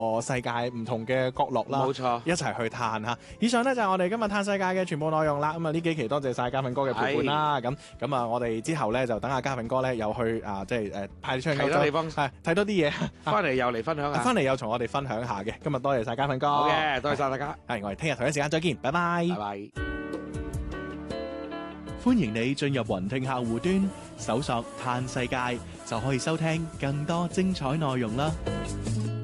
世界唔同嘅角落啦， 冇錯一齊去嘆嚇。以上呢就係我哋今日嘆世界嘅全部內容啦。咁啊呢幾期多謝晒嘉賓哥嘅陪伴啦。咁啊我哋之後咧就等阿嘉賓哥咧又去即係派你出去歐洲， 睇多地方， 睇多啲嘢， 翻嚟又嚟分享下， 翻嚟又同我哋分享下嘅。今日多謝晒嘉賓哥。 好嘅，多謝晒大家。 係，我哋聽日同一時間再見，拜拜。 拜拜。 歡迎你進入雲聽客戶端，搜索嘆世界，就可以收聽更多精彩內容啦。